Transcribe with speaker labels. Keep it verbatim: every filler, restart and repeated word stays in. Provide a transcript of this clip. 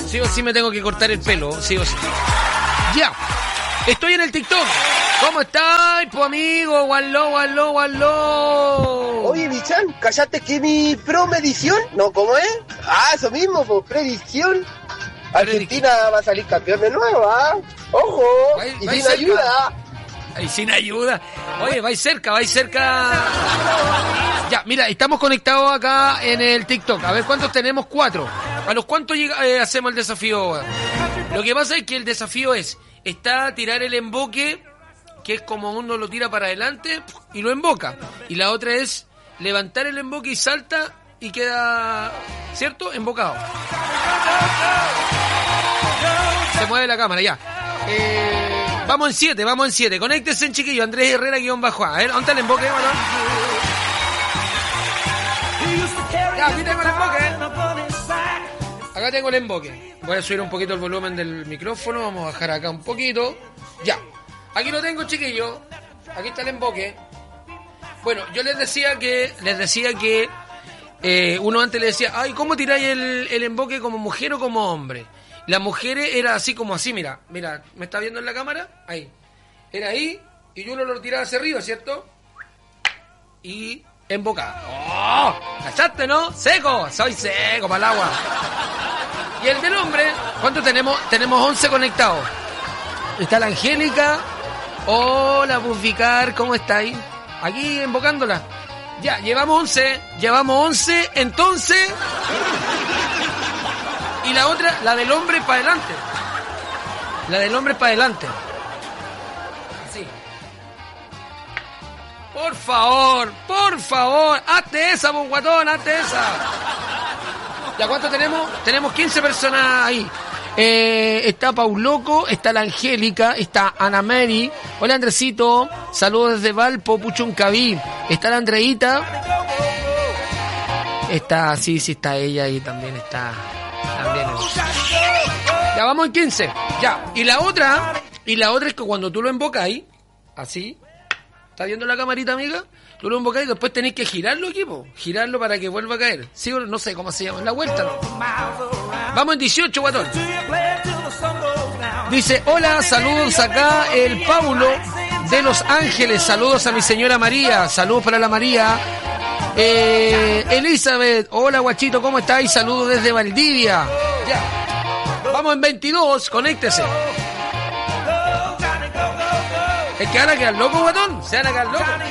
Speaker 1: Sí o sí me tengo que cortar el pelo, sí o sí. Ya. Estoy en el TikTok. ¿Cómo estáis, po amigo? Gualó, gualó, gualó.
Speaker 2: Oye, Bichan, ¿callaste que mi promedición? ¿No? ¿Cómo es? Ah, eso mismo, pues, predicción. Argentina va a salir campeón de nuevo, ¿ah? ¡Ojo!
Speaker 1: Va,
Speaker 2: y
Speaker 1: va
Speaker 2: sin
Speaker 1: cerca.
Speaker 2: ayuda.
Speaker 1: Y sin ayuda. Oye, vais cerca, vais cerca. Ya, mira, estamos conectados acá en el TikTok. A ver cuántos tenemos. Cuatro. ¿A los cuántos llega, eh, hacemos el desafío? Lo que pasa es que el desafío es, está tirar el emboque, que es como uno lo tira para adelante y lo emboca. Y la otra es levantar el emboque y salta y queda, ¿cierto? Embocado. Se mueve la cámara, ya. Eh, vamos en siete, vamos en siete. Conéctese en chiquillo, Andrés Herrera guión bajo. A ver, ¿dónde está el emboque, mano? Ya, aquí tengo el emboque. Acá tengo el emboque. Voy a subir un poquito el volumen del micrófono. Vamos a bajar acá un poquito. Ya. Aquí lo tengo, chiquillo. Aquí está el emboque. Bueno, yo les decía que... Les decía que... Eh, uno antes le decía, ay, ¿cómo tiráis el, el emboque como mujer o como hombre? Las mujeres era así como así, mira. Mira, ¿me está viendo en la cámara? Ahí. Era ahí y uno lo tiraba hacia arriba, ¿cierto? Y embocada. ¡Oh! ¿Cachaste, no? ¡Seco! Soy seco para el agua. Y el del hombre, ¿cuánto tenemos? Tenemos once conectados. Está la Angélica. Hola, Buficar, ¿cómo estáis? Aquí embocándola. Ya, llevamos once. Llevamos once, entonces... Y la otra, la del hombre para adelante. La del hombre para adelante. Así. Por favor, por favor, hazte esa, bon guatón, hazte esa. ¿Ya cuánto tenemos? Tenemos quince personas ahí. Eh, está Pauloco, está la Angélica, está Ana Mary. Hola, Andresito. Saludos desde Valpo, Puchuncaví. Está la Andreita. Está, sí, sí, está ella y también está... También. Ya vamos en quince. Ya. Y la otra, y la otra es que cuando tú lo embocáis, así, ¿está viendo la camarita, amiga? Tú lo embocáis y después tenéis que girarlo, equipo. Girarlo para que vuelva a caer. ¿Sí? No sé cómo se llama. La vuelta, ¿no? Vamos en dieciocho, guatón. Dice, hola, saludos acá, el Paulo de Los Ángeles. Saludos a mi señora María. Saludos para la María. Eh, Elizabeth, hola guachito, ¿cómo estáis? Saludos desde Valdivia. Ya. Vamos en veintidós, conéctese. Es que van a quedar locos, guatón. Se van a quedar locos.